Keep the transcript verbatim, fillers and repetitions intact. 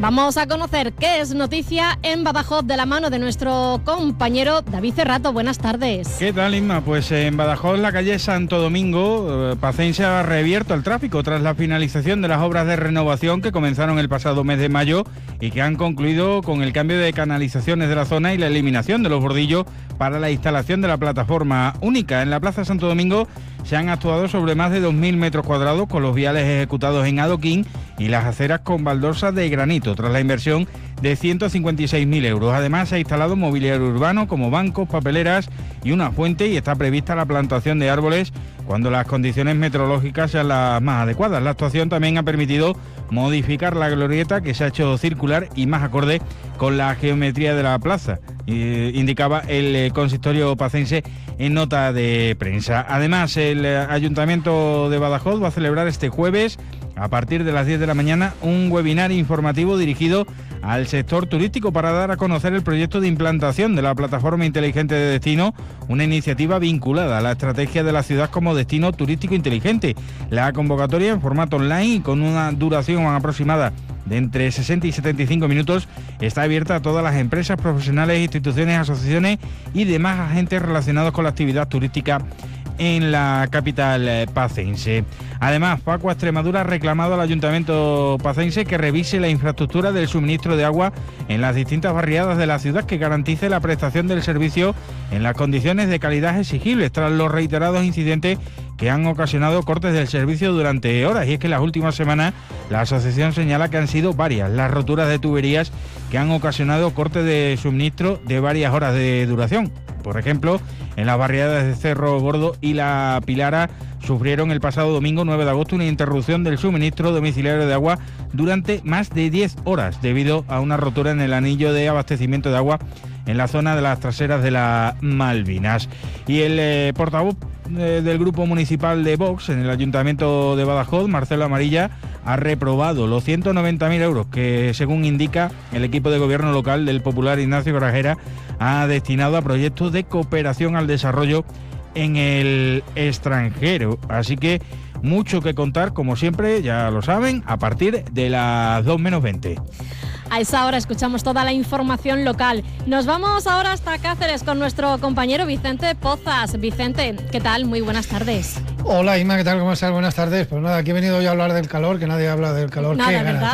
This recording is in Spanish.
Vamos a conocer qué es noticia en Badajoz de la mano de nuestro compañero David Cerrato. Buenas tardes. ¿Qué tal, Inma? Pues en Badajoz, la calle Santo Domingo, eh, Pacense ha reabierto al tráfico tras la finalización de las obras de renovación que comenzaron el pasado mes de mayo y que han concluido con el cambio de canalizaciones de la zona y la eliminación de los bordillos para la instalación de la plataforma única. En la Plaza Santo Domingo se han actuado sobre más de dos mil metros cuadrados con los viales ejecutados en adoquín y las aceras con baldosas de granito, tras la inversión de ciento cincuenta y seis mil euros. Además, se ha instalado mobiliario urbano como bancos, papeleras y una fuente, y está prevista la plantación de árboles cuando las condiciones meteorológicas sean las más adecuadas. La actuación también ha permitido modificar la glorieta, que se ha hecho circular y más acorde con la geometría de la plaza, eh, indicaba el eh, consistorio pacense en nota de prensa. Además, el eh, Ayuntamiento de Badajoz va a celebrar este jueves, a partir de las diez de la mañana, un webinar informativo dirigido al sector turístico para dar a conocer el proyecto de implantación de la plataforma inteligente de destino, una iniciativa vinculada a la estrategia de la ciudad como destino turístico inteligente. La convocatoria, en formato online y con una duración aproximada de entre sesenta y setenta y cinco minutos, está abierta a todas las empresas, profesionales, instituciones, asociaciones y demás agentes relacionados con la actividad turística en la capital pacense. Además, Facua Extremadura ha reclamado al Ayuntamiento pacense que revise la infraestructura del suministro de agua en las distintas barriadas de la ciudad, que garantice la prestación del servicio en las condiciones de calidad exigibles, tras los reiterados incidentes que han ocasionado cortes del servicio durante horas. Y es que en las últimas semanas la asociación señala que han sido varias las roturas de tuberías que han ocasionado cortes de suministro de varias horas de duración. Por ejemplo, en las barriadas de Cerro Gordo y La Pilara sufrieron el pasado domingo nueve de agosto una interrupción del suministro domiciliario de agua durante más de diez horas debido a una rotura en el anillo de abastecimiento de agua en la zona de las traseras de las Malvinas. Y el eh, portavoz eh, del Grupo Municipal de Vox en el Ayuntamiento de Badajoz, Marcelo Amarilla, ha reprobado los ciento noventa mil euros que, según indica el equipo de gobierno local del popular Ignacio Grajera, ha destinado a proyectos de cooperación al desarrollo en el extranjero. Así que mucho que contar, como siempre, ya lo saben, a partir de las dos menos veinte. A esa hora escuchamos toda la información local. Nos vamos ahora hasta Cáceres con nuestro compañero Vicente Pozas. Vicente, ¿qué tal? Muy buenas tardes. Hola, Inma, ¿qué tal? ¿Cómo estás? Buenas tardes. Pues nada, aquí he venido yo a hablar del calor, que nadie habla del calor. Nada, Qué ¿verdad?